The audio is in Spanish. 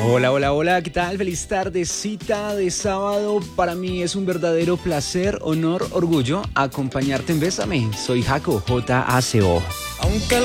Hola, hola, hola, ¿qué tal? Feliz tardecita de sábado. Para mí es un verdadero placer, honor, orgullo acompañarte en Bésame. Soy Jaco, J-A-C-O. Aunque